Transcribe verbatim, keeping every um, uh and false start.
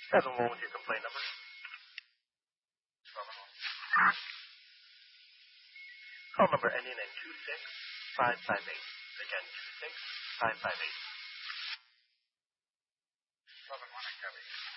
Have a moment with your complaint number. Call number ending in two six five five eight. Again, two six five five eight.